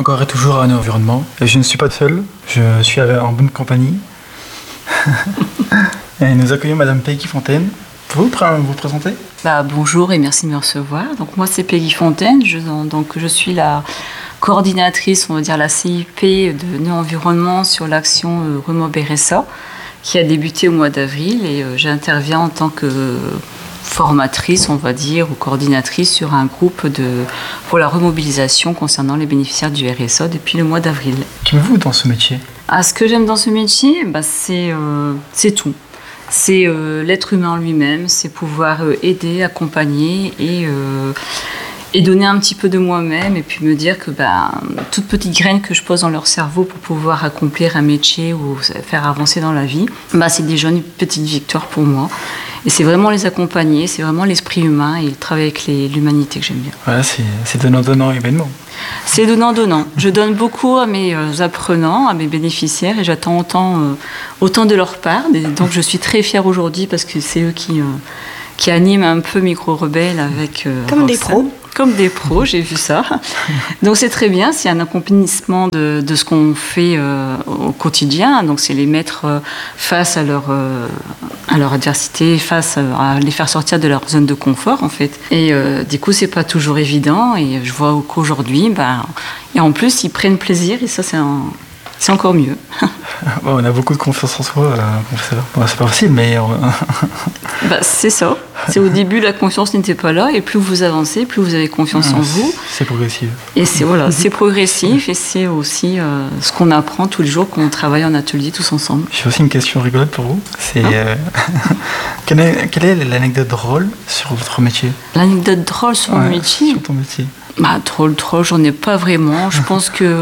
encore et toujours à Environnement. Et je ne suis pas seul, je suis en bonne compagnie. Et nous accueillons Madame Peggy Fontaine. Vous présenter? Bonjour et merci de me recevoir. Donc moi c'est Peggy Fontaine, je suis la coordinatrice, on va dire la CIP de Nœud Environnement sur l'action Remobs RSA qui a débuté au mois d'avril et j'interviens en tant que formatrice, on va dire, ou coordinatrice sur un groupe pour la remobilisation concernant les bénéficiaires du RSA depuis le mois d'avril. Qu'aimez-vous dans ce métier? Ce que j'aime dans ce métier, c'est tout. C'est l'être humain lui-même, c'est pouvoir aider, accompagner et donner un petit peu de moi-même et puis me dire que toute petite graine que je pose dans leur cerveau pour pouvoir accomplir un métier ou faire avancer dans la vie, c'est déjà une petite victoire pour moi. Et c'est vraiment les accompagner, c'est vraiment l'esprit humain et le travail avec l'humanité que j'aime bien. Voilà, c'est donnant-donnant événement. C'est donnant-donnant. Je donne beaucoup à mes apprenants, à mes bénéficiaires et j'attends autant de leur part. Et donc je suis très fière aujourd'hui parce que c'est eux qui animent un peu Micro Rebelle avec... Comme des pros. Comme des pros, j'ai vu ça. Donc c'est très bien, c'est un accomplissement de ce qu'on fait au quotidien. Donc c'est les mettre face à leur adversité, face à les faire sortir de leur zone de confort en fait. Et du coup c'est pas toujours évident et je vois qu'aujourd'hui, et en plus ils prennent plaisir et ça c'est encore mieux. On a beaucoup de confiance en soi, c'est pas facile, mais... c'est ça. C'est au début, la confiance n'était pas là, et plus vous avancez, plus vous avez confiance en vous. C'est progressif. Et c'est progressif, et c'est aussi ce qu'on apprend tous les jours quand on travaille en atelier tous ensemble. J'ai aussi une question rigolote pour vous. C'est quelle est l'anecdote drôle sur votre métier? L'anecdote drôle sur mon métier? Sur ton métier. Drôle, j'en ai pas vraiment. Je pense que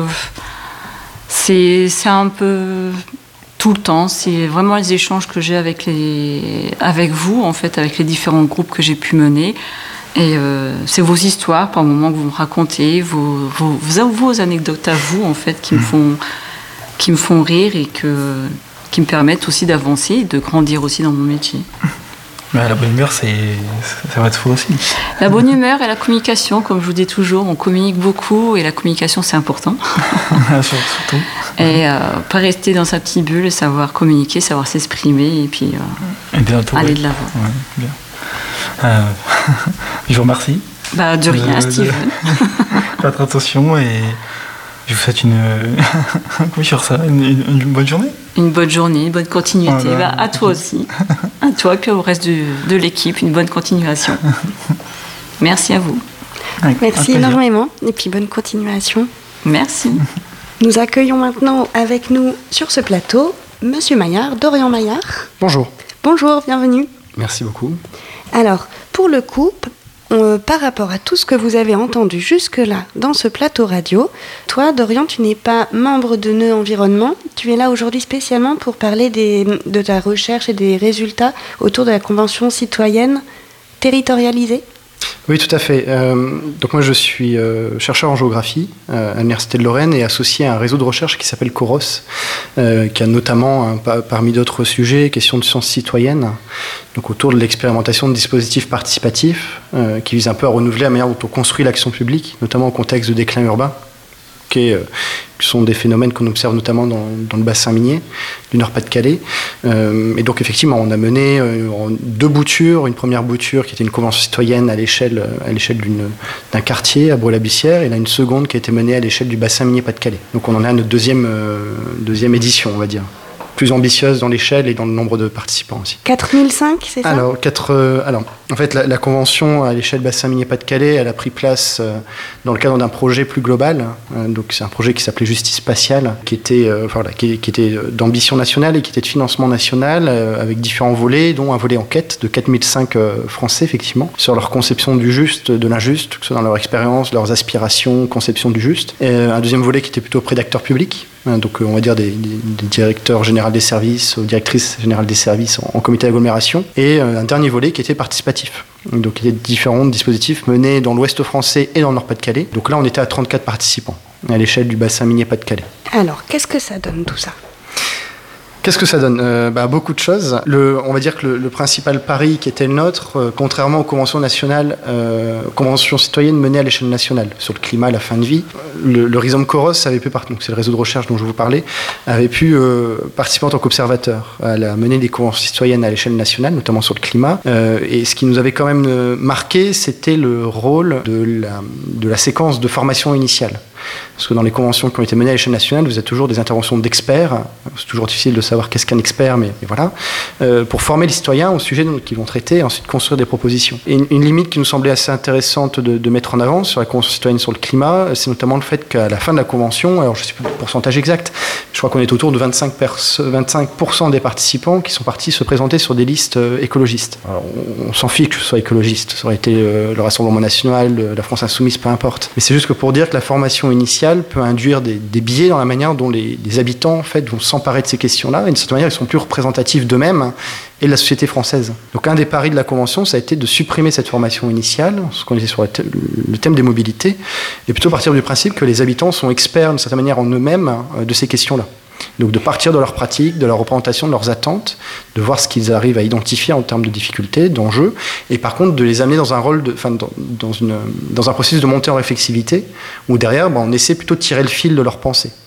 c'est un peu... tout le temps, c'est vraiment les échanges que j'ai avec vous, en fait, avec les différents groupes que j'ai pu mener. Et c'est vos histoires, par moments, que vous me racontez, vos anecdotes à vous, en fait, qui me font rire et qui me permettent aussi d'avancer et de grandir aussi dans mon métier. La bonne humeur, ça va être fou aussi. La bonne humeur et la communication, comme je vous dis toujours, on communique beaucoup et la communication, c'est important. Surtout. Et pas rester dans sa petite bulle, savoir communiquer, savoir s'exprimer et puis aller de l'avant. Ouais, bien. Je vous remercie. De rien, Steven. Votre attention et je vous souhaite une bonne journée. Une bonne journée, une bonne continuité. À toi aussi. À toi et puis au reste de l'équipe, une bonne continuation. Merci à vous. Merci énormément et puis bonne continuation. Merci. Nous accueillons maintenant avec nous sur ce plateau Monsieur Maillard, Dorian Maillard. Bonjour. Bonjour, bienvenue. Merci beaucoup. Alors, pour le coup, par rapport à tout ce que vous avez entendu jusque-là dans ce plateau radio, toi, Dorian, tu n'es pas membre de Nœud Environnement. Tu es là aujourd'hui spécialement pour parler de ta recherche et des résultats autour de la Convention citoyenne territorialisée. Oui, tout à fait. Donc moi, je suis chercheur en géographie à l'Université de Lorraine et associé à un réseau de recherche qui s'appelle COROS, qui a notamment, parmi d'autres sujets, question de sciences citoyennes, donc autour de l'expérimentation de dispositifs participatifs qui visent un peu à renouveler la manière dont on construit l'action publique, notamment au contexte de déclin urbain, qui sont des phénomènes qu'on observe notamment dans le bassin minier du Nord-Pas-de-Calais. Et donc effectivement, on a mené deux boutures. Une première bouture qui était une convention citoyenne à l'échelle d'un quartier à Brault-la-Bussière, et là une seconde qui a été menée à l'échelle du bassin minier Pas-de-Calais. Donc on en est à notre deuxième édition, on va dire. Plus ambitieuse dans l'échelle et dans le nombre de participants aussi. 4005, c'est ça? Alors, en fait, la convention à l'échelle bassin minier Pas-de-Calais, elle a pris place dans le cadre d'un projet plus global. Donc, c'est un projet qui s'appelait Justice Spatiale, qui était d'ambition nationale et qui était de financement national, avec différents volets, dont un volet enquête de 4005 Français, effectivement, sur leur conception du juste, de l'injuste, que ce soit dans leur expérience, leurs aspirations, conception du juste. Et un deuxième volet qui était plutôt auprès d'acteurs publics. Donc on va dire des directeurs généraux des services, directrices générales des services en comité d'agglomération, et un dernier volet qui était participatif. Donc il y a différents dispositifs menés dans l'ouest français et dans le Nord-Pas-de-Calais. Donc là on était à 34 participants à l'échelle du bassin minier Pas-de-Calais. Alors qu'est-ce que ça donne tout ça? Qu'est-ce que ça donne? Beaucoup de choses. On va dire que le principal pari qui était le nôtre, contrairement aux conventions nationales, conventions citoyennes menées à l'échelle nationale sur le climat, la fin de vie, le Rhizome Coros avait pu, donc c'est le réseau de recherche dont je vous parlais, avait pu participer en tant qu'observateur à la menée des conventions citoyennes à l'échelle nationale, notamment sur le climat. Et ce qui nous avait quand même marqué, c'était le rôle de la séquence de formation initiale. Parce que dans les conventions qui ont été menées à l'échelle nationale, vous avez toujours des interventions d'experts. C'est toujours difficile de savoir qu'est-ce qu'un expert, mais voilà. Pour former les citoyens au sujet qu'ils vont traiter et ensuite construire des propositions. Et une limite qui nous semblait assez intéressante de mettre en avant sur la Convention citoyenne sur le climat, c'est notamment le fait qu'à la fin de la Convention, alors je ne sais plus le pourcentage exact, je crois qu'on est autour de 25% des participants qui sont partis se présenter sur des listes écologistes. Alors, on s'en fiche que ce soit écologiste, ça aurait été le Rassemblement national, la France insoumise, peu importe. Mais c'est juste que pour dire que la formation initiale peut induire des biais dans la manière dont les habitants en fait, vont s'emparer de ces questions-là, et de cette manière ils sont plus représentatifs d'eux-mêmes et de la société française. Donc un des paris de la Convention, ça a été de supprimer cette formation initiale, ce qu'on était sur le thème des mobilités, et plutôt partir du principe que les habitants sont experts d'une certaine manière en eux-mêmes de ces questions-là. Donc de partir de leurs pratiques, de leur représentation, de leurs attentes, de voir ce qu'ils arrivent à identifier en termes de difficultés, d'enjeux, et par contre de les amener dans un rôle, dans un processus de montée en réflexivité, où derrière, on essaie plutôt de tirer le fil de leur pensée.